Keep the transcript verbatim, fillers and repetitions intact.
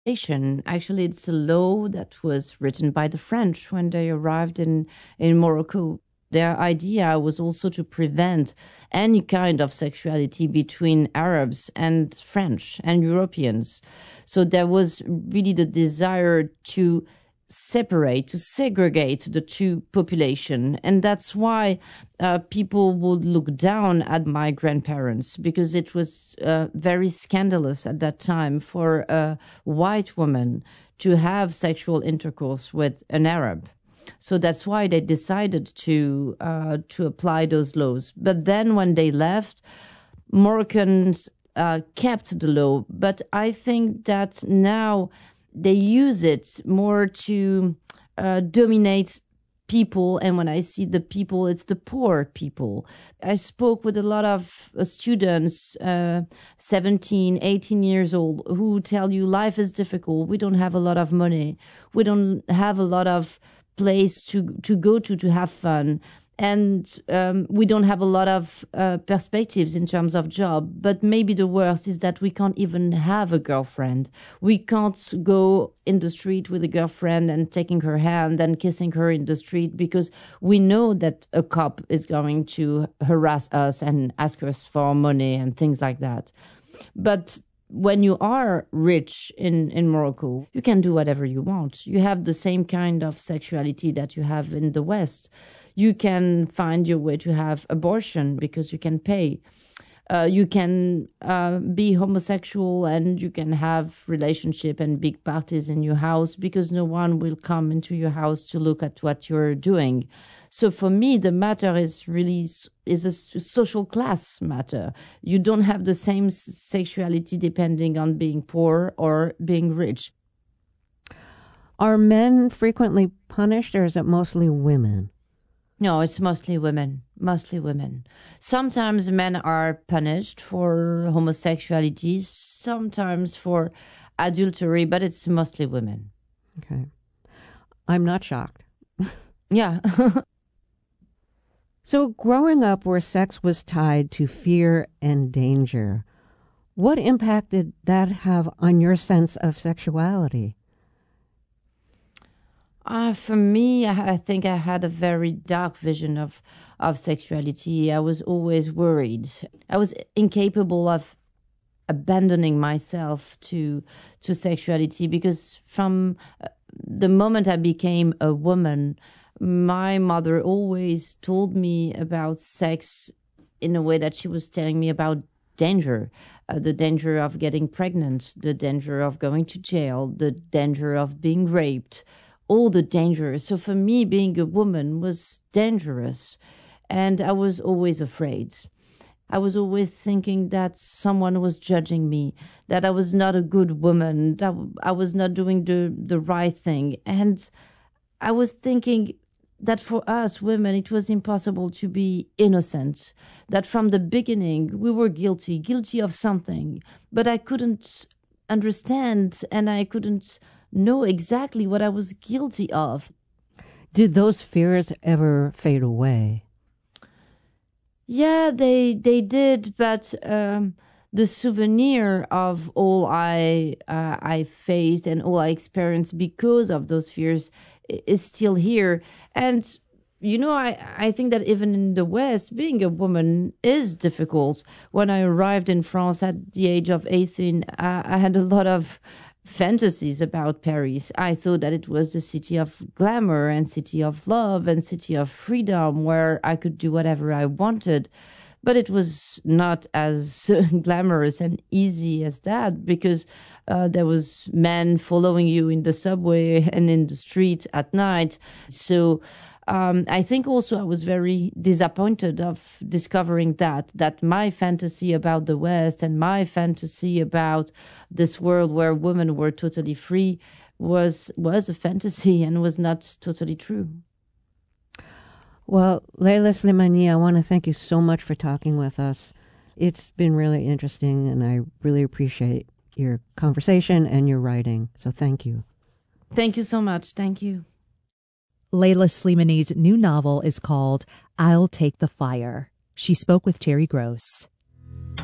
Actually, it's a law that was written by the French when they arrived in, in Morocco. Their idea was also to prevent any kind of sexuality between Arabs and French and Europeans. So there was really the desire to separate, to segregate the two population. And that's why uh, people would look down at my grandparents, because it was uh, very scandalous at that time for a white woman to have sexual intercourse with an Arab. So that's why they decided to uh, to apply those laws. But then when they left, Moroccans uh, kept the law. But I think that now they use it more to uh, dominate people. And when I see the people, it's the poor people. I spoke with a lot of uh, students, uh, seventeen, eighteen years old, who tell you life is difficult. We don't have a lot of money. We don't have a lot of place to to go to to have fun, and um, we don't have a lot of uh, perspectives in terms of job. But maybe the worst is that we can't even have a girlfriend. We can't go in the street with a girlfriend and taking her hand and kissing her in the street, because we know that a cop is going to harass us and ask us for money and things like that. But when you are rich in, in Morocco, you can do whatever you want. You have the same kind of sexuality that you have in the West. You can find your way to have abortion because you can pay. Uh, you can uh, be homosexual and you can have relationship and big parties in your house because no one will come into your house to look at what you're doing. So for me, the matter is really is a social class matter. You don't have the same sexuality depending on being poor or being rich. Are men frequently punished, or is it mostly women? No, it's mostly women, mostly women. Sometimes men are punished for homosexuality, sometimes for adultery, but it's mostly women. Okay. I'm not shocked. Yeah. So growing up where sex was tied to fear and danger, what impact did that have on your sense of sexuality? Uh, for me, I, I think I had a very dark vision of, of sexuality. I was always worried. I was incapable of abandoning myself to to sexuality, because from the moment I became a woman, my mother always told me about sex in a way that she was telling me about danger, uh, the danger of getting pregnant, the danger of going to jail, the danger of being raped, all the dangers. So for me, being a woman was dangerous, and I was always afraid. I was always thinking that someone was judging me, that I was not a good woman, that I was not doing the, the right thing. And I was thinking that for us women, it was impossible to be innocent, that from the beginning we were guilty, guilty of something, but I couldn't understand and I couldn't know exactly what I was guilty of. Did those fears ever fade away? Yeah, they they did, but um, the souvenir of all I uh, I faced and all I experienced because of those fears is still here. And you know, I, I think that even in the West, being a woman is difficult. When I arrived in France at the age of eighteen, I, I had a lot of fantasies about Paris. I thought that it was the city of glamour and city of love and city of freedom where I could do whatever I wanted. But it was not as glamorous and easy as that, because uh, there was men following you in the subway and in the street at night. So um, I think also I was very disappointed of discovering that, that my fantasy about the West and my fantasy about this world where women were totally free was was a fantasy and was not totally true. Well, Leila Slimani, I want to thank you so much for talking with us. It's been really interesting, and I really appreciate your conversation and your writing. So thank you. Thank you so much. Thank you. Leila Slimani's new novel is called I'll Take the Fire. She spoke with Terry Gross.